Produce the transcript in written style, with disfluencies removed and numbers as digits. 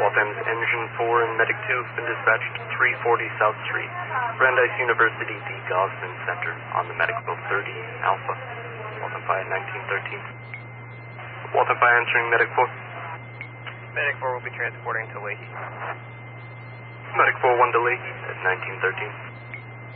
Waltham's Engine 4 and Medic 2 have been dispatched to 340 South Street, Brandeis University, the Gosman Center, on the Medical 30 Alpha. Waltham 5, 1913. Waltham 5 answering Medic 4. Medic 4 will be transporting to Leahy. Medic 4-1 to Leahy at 1913.